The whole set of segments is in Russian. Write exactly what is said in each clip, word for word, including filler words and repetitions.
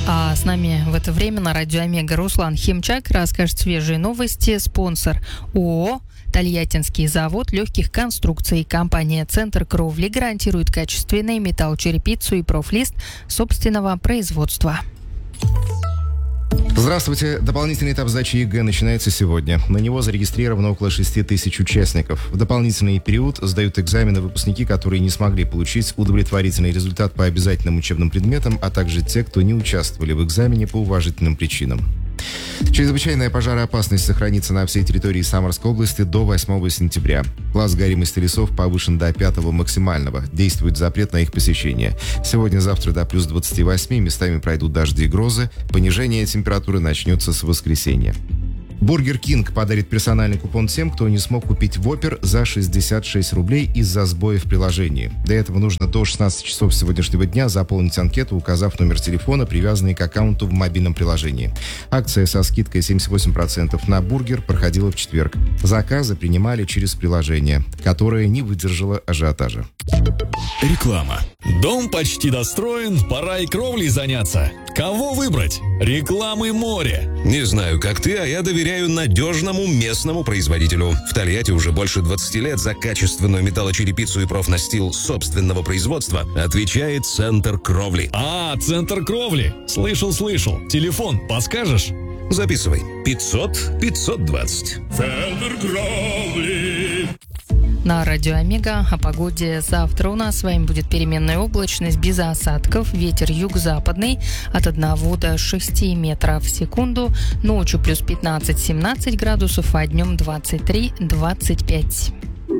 А с нами в это время на радио Омега Руслан Химчак расскажет свежие новости. Спонсор ООО «Тольяттинский завод легких конструкций». Компания «Центр Кровли» гарантирует качественный металлочерепицу и профлист собственного производства. Здравствуйте. Дополнительный этап сдачи ЕГЭ начинается сегодня. На него зарегистрировано около шести тысяч участников. В дополнительный период сдают экзамены выпускники, которые не смогли получить удовлетворительный результат по обязательным учебным предметам, а также те, кто не участвовали в экзамене по уважительным причинам. Чрезвычайная пожароопасность сохранится на всей территории Самарской области до восьмого сентября. Класс горимости лесов повышен до пятого максимального. Действует запрет на их посещение. Сегодня-завтра до плюс двадцати восьми, местами пройдут дожди и грозы. Понижение температуры начнется с воскресенья. Бургер Кинг подарит персональный купон тем, кто не смог купить Воппер за шестьдесят шесть рублей из-за сбоя в приложении. Для этого нужно до шестнадцати часов сегодняшнего дня заполнить анкету, указав номер телефона, привязанный к аккаунту в мобильном приложении. Акция со скидкой семьдесят восемь процентов на бургер проходила в четверг. Заказы принимали через приложение, которое не выдержало ажиотажа. Реклама. Дом почти достроен, пора и кровлей заняться. Кого выбрать? Рекламы море. Не знаю, как ты, а я доверяю надежному местному производителю. В Тольятти уже больше двадцати лет за качественную металлочерепицу и профнастил собственного производства отвечает «Центр Кровли». А, «Центр Кровли». Слышал, слышал. Телефон подскажешь? Записывай. пятьсот пятьсот двадцать. Центр Кровли. На радио Омега о погоде. Завтра у нас с вами будет переменная облачность без осадков. Ветер юго-западный от одного до шести метров в секунду. Ночью плюс пятнадцать-семнадцать градусов, а днем двадцать три - двадцать пять.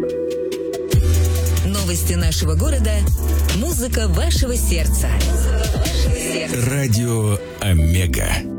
Новости нашего города. Музыка вашего сердца. Радио Омега.